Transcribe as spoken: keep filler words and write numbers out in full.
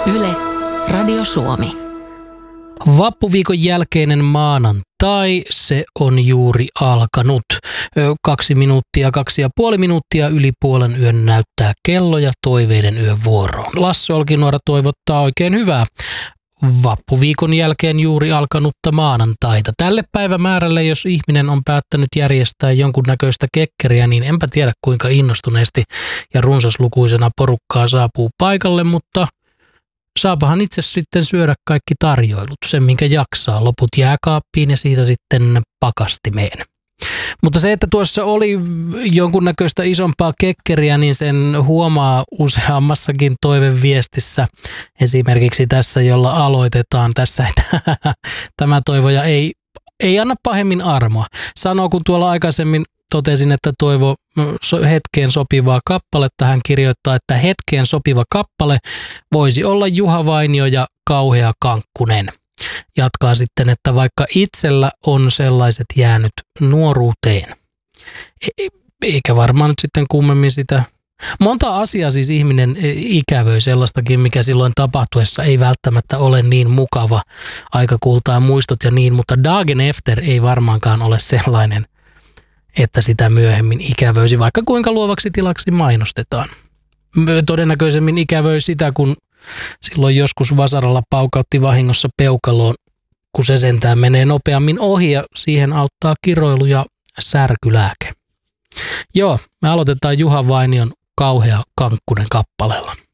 Yle, Radio Suomi. Vappuviikon jälkeinen maanantai, se on juuri alkanut. Kaksi minuuttia, kaksi ja puoli minuuttia yli puolen yön näyttää kello ja toiveiden yön vuoroon. Lasse Olkinuora toivottaa oikein hyvää vappuviikon jälkeen juuri alkanutta maanantaita. Tälle päivämäärälle, jos ihminen on päättänyt järjestää jonkunnäköistä kekkeriä, niin enpä tiedä kuinka innostuneesti ja runsaslukuisena porukkaa saapuu paikalle, mutta saapahan itse sitten syödä kaikki tarjoilut, sen minkä jaksaa. Loput jääkaappiin ja siitä sitten pakastimeen. Mutta se, että tuossa oli jonkunnäköistä isompaa kekkeriä, niin sen huomaa useammassakin toiveviestissä. Esimerkiksi tässä, jolla aloitetaan tässä, että tämä toivoja ei, ei anna pahemmin armoa. Sanoo, kun tuolla aikaisemmin totesin, että toivo hetkeen sopivaa kappaletta. Hän kirjoittaa, että hetkeen sopiva kappale voisi olla Juha Vainio ja Kauhea Kankkunen. Jatkaa sitten, että vaikka itsellä on sellaiset jäänyt nuoruuteen. E- eikä varmaan nyt sitten kummemmin sitä. Monta asiaa siis ihminen ikävöi sellaistakin, mikä silloin tapahtuessa ei välttämättä ole niin mukava. Aika kultaa muistot ja niin, mutta Dagen efter ei varmaankaan ole sellainen, että sitä myöhemmin ikävöisi, vaikka kuinka luovaksi tilaksi mainostetaan. Todennäköisemmin ikävöi sitä, kun silloin joskus vasaralla paukautti vahingossa peukaloon, kun se sentään menee nopeammin ohi ja siihen auttaa kiroilu ja särkylääke. Joo, me aloitetaan Juha Vainion Kauhea Kankkunen kappaleella.